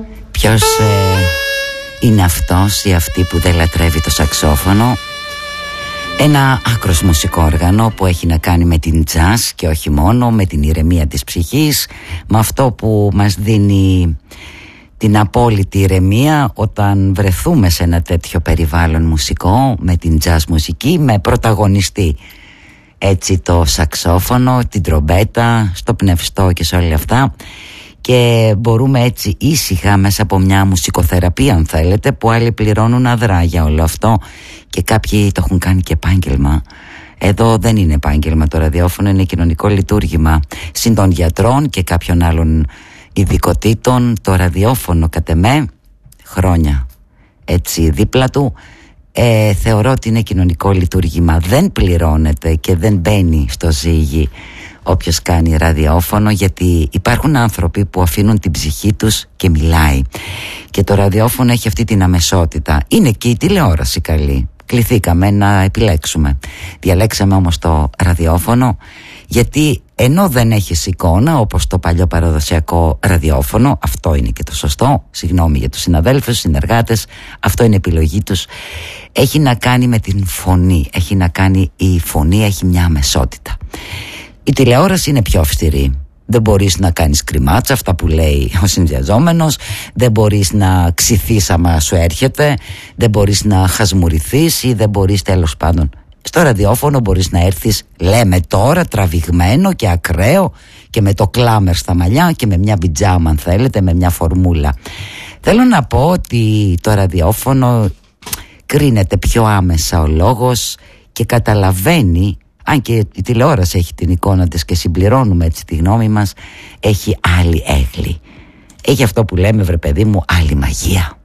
Ποιος είναι αυτός ή αυτή που δεν λατρεύει το σαξόφωνο? Ένα άκρος μουσικό όργανο που έχει να κάνει με την jazz και όχι μόνο, με την ηρεμία της ψυχής, με αυτό που μας δίνει την απόλυτη ηρεμία όταν βρεθούμε σε ένα τέτοιο περιβάλλον μουσικό, με την jazz μουσική, με πρωταγωνιστή έτσι το σαξόφωνο, την τρομπέτα, στο πνευστό και σε όλα αυτά, και μπορούμε έτσι ήσυχα μέσα από μια μουσικοθεραπεία, αν θέλετε, που άλλοι πληρώνουν αδρά για όλο αυτό και κάποιοι το έχουν κάνει και επάγγελμα. Εδώ δεν είναι επάγγελμα το ραδιόφωνο, είναι κοινωνικό λειτουργήμα. Συν των γιατρών και κάποιων άλλων ειδικοτήτων, το ραδιόφωνο κατ' εμέ, χρόνια έτσι δίπλα του, θεωρώ ότι είναι κοινωνικό λειτουργήμα. Δεν πληρώνεται και δεν μπαίνει στο ζύγι όποιος κάνει ραδιόφωνο, γιατί υπάρχουν άνθρωποι που αφήνουν την ψυχή τους και μιλάει, και το ραδιόφωνο έχει αυτή την αμεσότητα. Είναι και η τηλεόραση καλή, κληθήκαμε να επιλέξουμε, διαλέξαμε όμως το ραδιόφωνο, γιατί ενώ δεν έχεις εικόνα όπως το παλιό παραδοσιακό ραδιόφωνο, αυτό είναι και το σωστό, συγγνώμη για τους συναδέλφους, συνεργάτες, αυτό είναι επιλογή τους, έχει να κάνει με την φωνή, έχει να κάνει, η φωνή έχει μια αμεσότητα. Η τηλεόραση είναι πιο αυστηρή. Δεν μπορείς να κάνεις κρυμάτσα, αυτά που λέει ο συνδυαζόμενος, δεν μπορείς να ξυθείς άμα σου έρχεται, δεν μπορείς να χασμουρηθείς ή δεν μπορείς, τέλος πάντων. Στο ραδιόφωνο μπορείς να έρθεις, λέμε τώρα, τραβηγμένο και ακραίο και με το κλάμερ στα μαλλιά και με μια πιτζάμα, αν θέλετε, με μια φορμούλα. Θέλω να πω ότι το ραδιόφωνο κρίνεται πιο άμεσα ο λόγος και καταλαβαίνει, αν και η τηλεόραση έχει την εικόνα της και συμπληρώνουμε έτσι τη γνώμη μας, έχει άλλη έγκλη. Έχει αυτό που λέμε, βρε παιδί μου, άλλη μαγεία.